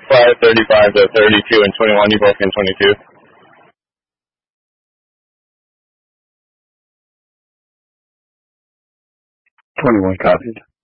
5:35 to 32 and 21. You both in 22. 21 copied.